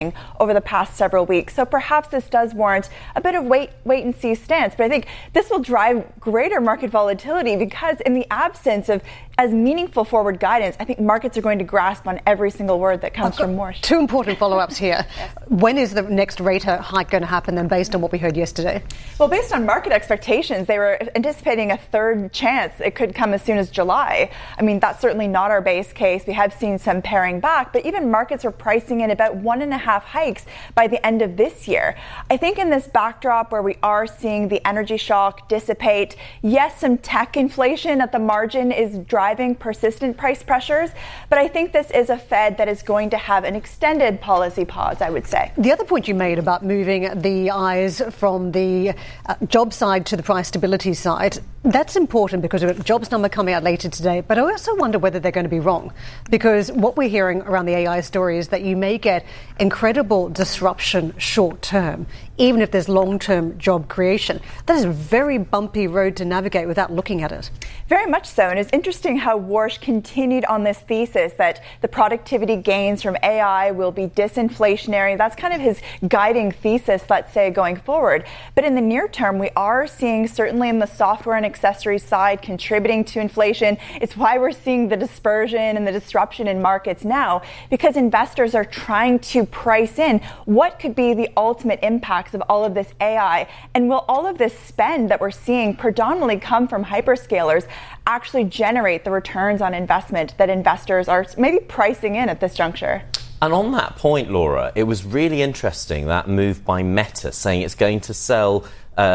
over the past several weeks. So perhaps this does warrant a bit of wait and see stance. But I think this will drive greater market volatility because in the absence of as meaningful forward guidance, I think markets are going to grasp on every single word that comes from Warsh. Two important follow-ups here. Yes. When is the next rate hike going to happen then based on what we heard yesterday? Well, based on market expectations, they were anticipating a third chance. It could come as soon as July. I mean, that's certainly not our base case. We have seen some paring back, but even markets are pricing in about 1.5 hikes by the end of this year. I think in this backdrop where we are seeing the energy shock dissipate, yes, some tech inflation at the margin is driving persistent price pressures, but I think this is a Fed that is going to have an extended policy pause, I would say. The other point you made about moving the eyes from the job side to the price stability side, that's important because of a jobs number coming out later today, but I also wonder whether they're going to be wrong, because what we're hearing around the AI story is that you may get incredible disruption short term, even if there's long-term job creation. That is a very bumpy road to navigate without looking at it. Very much so, and it's interesting how Warsh continued on this thesis that the productivity gains from AI will be disinflationary. That's kind of his guiding thesis, let's say, going forward. But in the near term, we are seeing, certainly in the software and accessories side, contributing to inflation. It's why we're seeing the dispersion and the disruption in markets now, because investors are trying to price in what could be the ultimate impacts of all of this AI, and will all of this spend that we're seeing predominantly come from hyperscalers actually generate the returns on investment that investors are maybe pricing in at this juncture. And on that point, Laura, it was really interesting, that move by Meta saying it's going to sell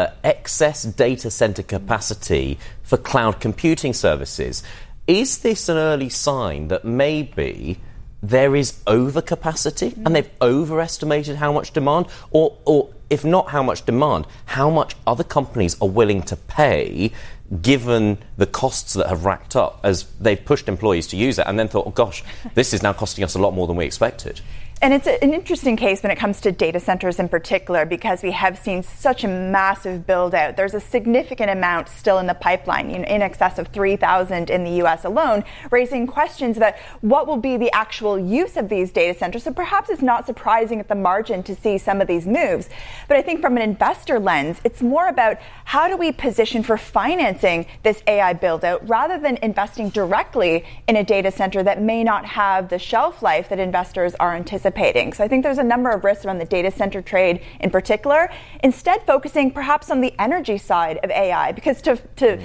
excess data center capacity for cloud computing services. Is this an early sign that maybe there is overcapacity and they've overestimated how much demand? Or if not how much demand, how much other companies are willing to pay given the costs that have racked up as they've pushed employees to use it and then thought, oh gosh, this is now costing us a lot more than we expected? And it's an interesting case when it comes to data centers in particular, because we have seen such a massive build out. There's a significant amount still in the pipeline, in excess of 3,000 in the U.S. alone, raising questions about what will be the actual use of these data centers. So perhaps it's not surprising at the margin to see some of these moves. But I think from an investor lens, it's more about how do we position for financing this AI build out rather than investing directly in a data center that may not have the shelf life that investors are anticipating. So I think there's a number of risks around the data center trade in particular, instead focusing perhaps on the energy side of AI, because to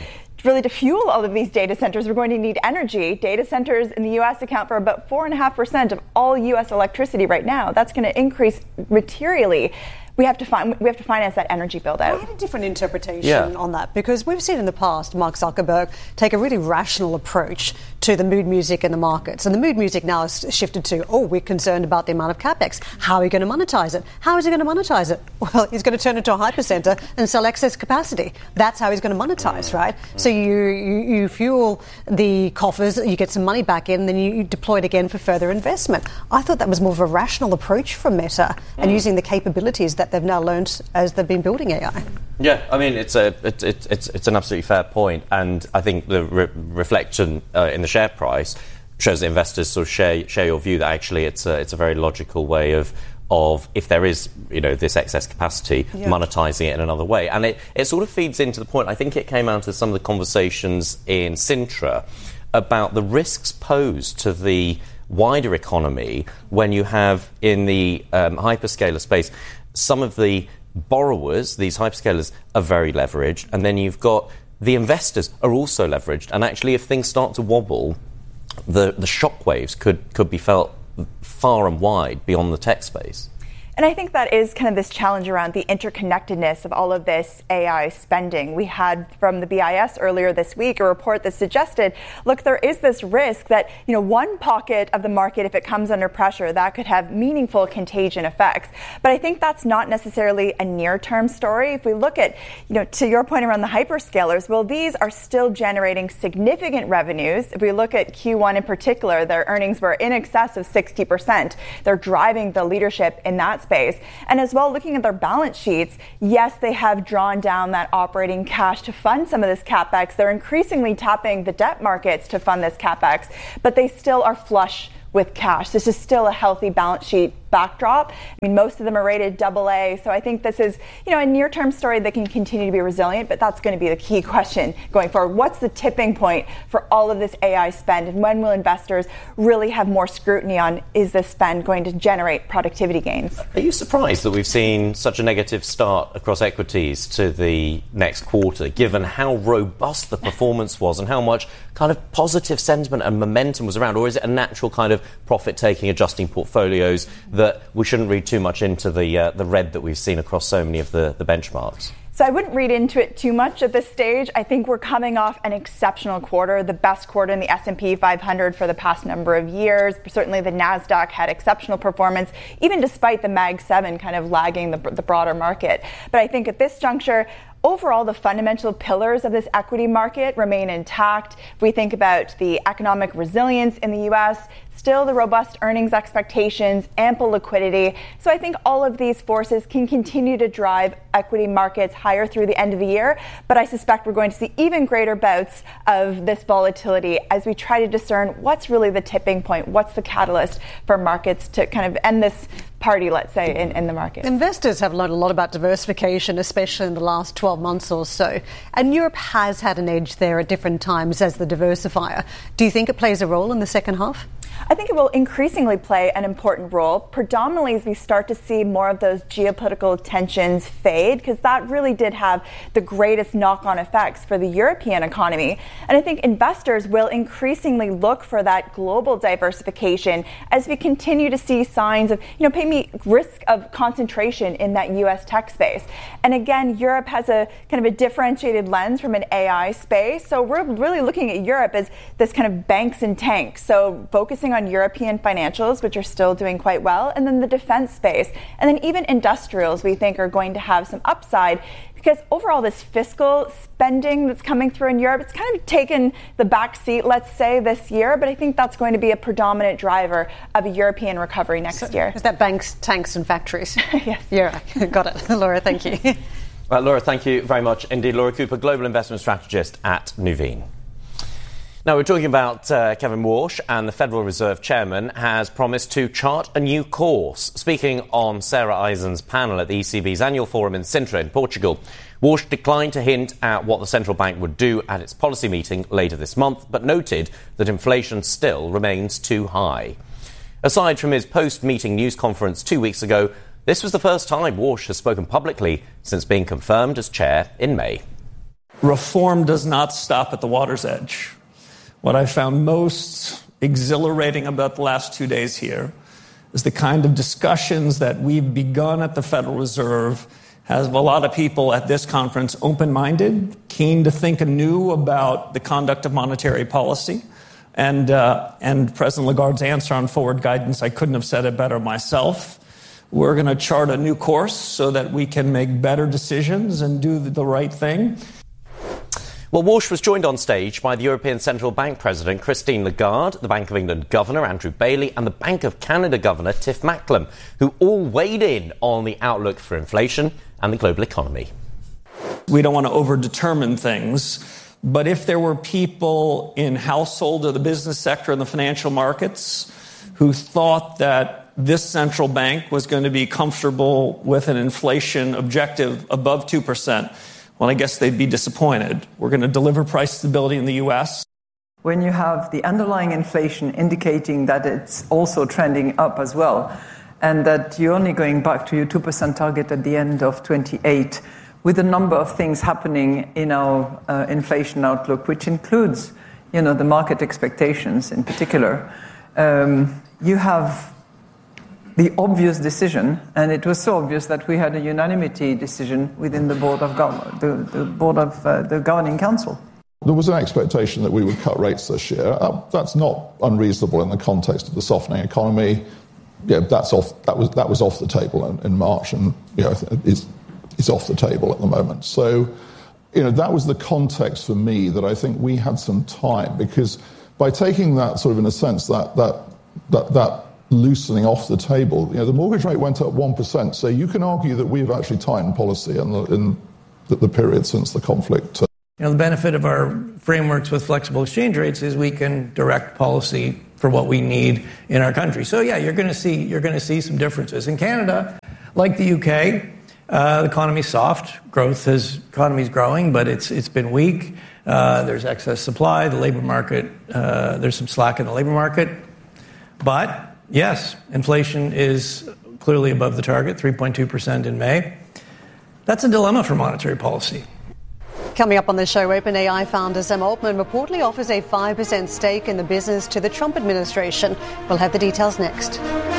fuel all of these data centers, we're going to need energy. Data centers in the U.S. account for about 4.5% of all U.S. electricity right now. That's going to increase materially. We have to finance that energy build out. I had a different interpretation on that, because we've seen in the past Mark Zuckerberg take a really rational approach to the mood music in the markets. And the mood music now has shifted to, we're concerned about the amount of capex. How are we going to monetize it? How is he going to monetize it? Well, he's going to turn it into a hypercenter and sell excess capacity. That's how he's going to monetize, right? So you fuel the coffers, you get some money back in, then you deploy it again for further investment. I thought that was more of a rational approach from Meta and using the capabilities that they've now learned as they've been building AI. Yeah, I mean, it's an absolutely fair point, and I think the reflection in the share price shows that investors sort of share your view that actually it's a very logical way of if there is this excess capacity, monetizing it in another way. And it sort of feeds into the point, I think it came out of some of the conversations in Sintra about the risks posed to the wider economy when you have in the hyperscaler space some of the borrowers, these hyperscalers, are very leveraged, and then you've got the investors are also leveraged. And actually, if things start to wobble, the shockwaves could be felt far and wide beyond the tech space. And I think that is kind of this challenge around the interconnectedness of all of this AI spending. We had from the BIS earlier this week a report that suggested, look, there is this risk that, one pocket of the market, if it comes under pressure, that could have meaningful contagion effects. But I think that's not necessarily a near-term story. If we look at, to your point around the hyperscalers, well, these are still generating significant revenues. If we look at Q1 in particular, their earnings were in excess of 60%. They're driving the leadership in that space. And as well, looking at their balance sheets, yes, they have drawn down that operating cash to fund some of this capex. They're increasingly tapping the debt markets to fund this capex, but they still are flush with cash. This is still a healthy balance sheet backdrop. I mean, most of them are rated AA. So I think this is, a near-term story that can continue to be resilient, but that's going to be the key question going forward. What's the tipping point for all of this AI spend, and when will investors really have more scrutiny on, is this spend going to generate productivity gains? Are you surprised that we've seen such a negative start across equities to the next quarter, given how robust the performance was and how much kind of positive sentiment and momentum was around? Or is it a natural kind of profit-taking, adjusting portfolios that we shouldn't read too much into the red that we've seen across so many of the benchmarks? So I wouldn't read into it too much at this stage. I think we're coming off an exceptional quarter, the best quarter in the S&P 500 for the past number of years. Certainly the NASDAQ had exceptional performance, even despite the Mag 7 kind of lagging the broader market. But I think at this juncture, overall, the fundamental pillars of this equity market remain intact. If we think about the economic resilience in the U.S., still the robust earnings expectations, ample liquidity. So I think all of these forces can continue to drive equity markets higher through the end of the year. But I suspect we're going to see even greater bouts of this volatility as we try to discern what's really the tipping point, what's the catalyst for markets to kind of end this party, let's say, in the market. Investors have learned a lot about diversification, especially in the last 12 months or so. And Europe has had an edge there at different times as the diversifier. Do you think it plays a role in the second half? I think it will increasingly play an important role, predominantly as we start to see more of those geopolitical tensions fade, because that really did have the greatest knock-on effects for the European economy. And I think investors will increasingly look for that global diversification as we continue to see signs of, risk of concentration in that U.S. tech space. And again, Europe has a kind of a differentiated lens from an AI space. So we're really looking at Europe as this kind of banks and tanks. So focusing on European financials, which are still doing quite well, and then the defense space, and then even industrials we think are going to have some upside, because overall this fiscal spending that's coming through in Europe, it's kind of taken the back seat, let's say, this year, but I think that's going to be a predominant driver of a European recovery next year. Is that banks, tanks and factories? Yes. Yeah, got it. Laura, thank you. Well, Laura, thank you very much indeed. Laura Cooper, Global Investment Strategist at Nuveen. Now, we're talking about Kevin Warsh, and the Federal Reserve Chairman has promised to chart a new course. Speaking on Sarah Eisen's panel at the ECB's annual forum in Sintra in Portugal, Warsh declined to hint at what the central bank would do at its policy meeting later this month, but noted that inflation still remains too high. Aside from his post-meeting news conference 2 weeks ago, this was the first time Warsh has spoken publicly since being confirmed as chair in May. Reform does not stop at the water's edge. What I found most exhilarating about the last 2 days here is the kind of discussions that we've begun at the Federal Reserve has a lot of people at this conference open-minded, keen to think anew about the conduct of monetary policy. And President Lagarde's answer on forward guidance, I couldn't have said it better myself. We're going to chart a new course so that we can make better decisions and do the right thing. Well, Warsh was joined on stage by the European Central Bank President Christine Lagarde, the Bank of England Governor Andrew Bailey, and the Bank of Canada Governor Tiff Macklem, who all weighed in on the outlook for inflation and the global economy. We don't want to overdetermine things, but if there were people in household or the business sector and the financial markets who thought that this central bank was going to be comfortable with an inflation objective above 2%, well, I guess they'd be disappointed. We're going to deliver price stability in the U.S. When you have the underlying inflation indicating that it's also trending up as well, and that you're only going back to your 2% target at the end of 28, with a number of things happening in our inflation outlook, which includes, the market expectations in particular, you have the obvious decision, and it was so obvious that we had a unanimity decision within the board of the governing council. There was an expectation that we would cut rates this year. That's not unreasonable in the context of the softening economy. Yeah, that was off the table in March, and is off the table at the moment. So, that was the context for me that I think we had some time, because by taking that sort of, in a sense, that loosening off the table, the mortgage rate went up 1%. So you can argue that we've actually tightened policy in the period since the conflict. The benefit of our frameworks with flexible exchange rates is we can direct policy for what we need in our country. So yeah, you're going to see some differences. In Canada, like the UK, the economy's soft. Economy's growing, but it's been weak. There's excess supply. The labor market, there's some slack in the labor market. But yes, inflation is clearly above the target, 3.2% in May. That's a dilemma for monetary policy. Coming up on the show, OpenAI founder Sam Altman reportedly offers a 5% stake in the business to the Trump administration. We'll have the details next.